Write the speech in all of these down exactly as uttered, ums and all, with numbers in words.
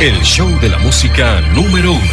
el show de la música número uno.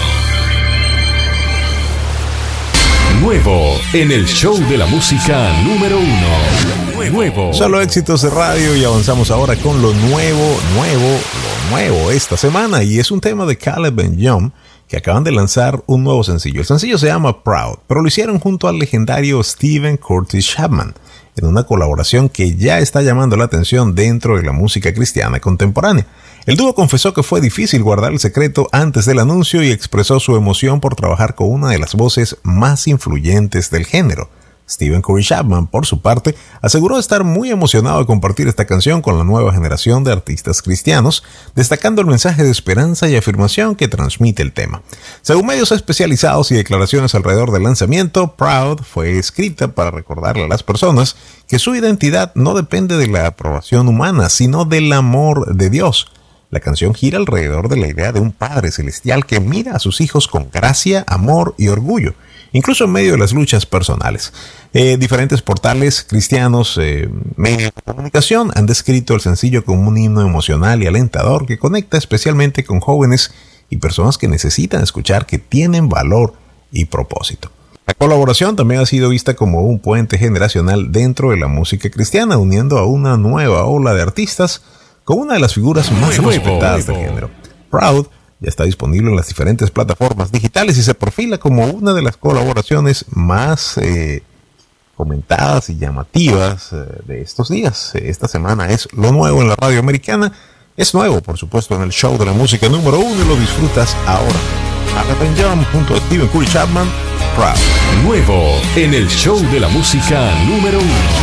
Nuevo en el show de la música número uno. Nuevo. Solo éxitos de radio y avanzamos ahora con lo nuevo, nuevo, lo nuevo esta semana. Y es un tema de Caleb and Young, que acaban de lanzar un nuevo sencillo. El sencillo se llama Proud, pero lo hicieron junto al legendario Stephen Curtis Chapman, en una colaboración que ya está llamando la atención dentro de la música cristiana contemporánea. El dúo confesó que fue difícil guardar el secreto antes del anuncio y expresó su emoción por trabajar con una de las voces más influyentes del género. Stephen Curtis Chapman, por su parte, aseguró estar muy emocionado de compartir esta canción con la nueva generación de artistas cristianos, destacando el mensaje de esperanza y afirmación que transmite el tema. Según medios especializados y declaraciones alrededor del lanzamiento, Proud fue escrita para recordarle a las personas que su identidad no depende de la aprobación humana, sino del amor de Dios. La canción gira alrededor de la idea de un Padre Celestial que mira a sus hijos con gracia, amor y orgullo, incluso en medio de las luchas personales. Eh, diferentes portales cristianos, eh, medios de comunicación, han descrito el sencillo como un himno emocional y alentador que conecta especialmente con jóvenes y personas que necesitan escuchar que tienen valor y propósito. La colaboración también ha sido vista como un puente generacional dentro de la música cristiana, uniendo a una nueva ola de artistas con una de las figuras más nuevo, respetadas nuevo. del género. Proud ya está disponible en las diferentes plataformas digitales y se perfila como una de las colaboraciones más eh, comentadas y llamativas eh, de estos días. Esta semana es lo nuevo en la radio americana. Es nuevo, por supuesto, en el show de la música número uno y lo disfrutas ahora. Caleb and Young junto a Stephen Curtis Chapman, Proud. Nuevo en el show de la música número uno.